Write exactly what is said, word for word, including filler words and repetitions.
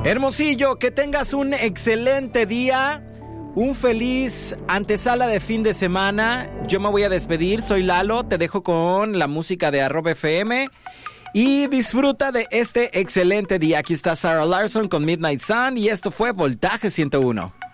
Hermosillo, que tengas un excelente día, un feliz antesala de fin de semana. Yo me voy a despedir, soy Lalo, te dejo con la música de Arroba F M y disfruta de este excelente día. Aquí está Sarah Larson con Midnight Sun y esto fue Voltaje ciento uno.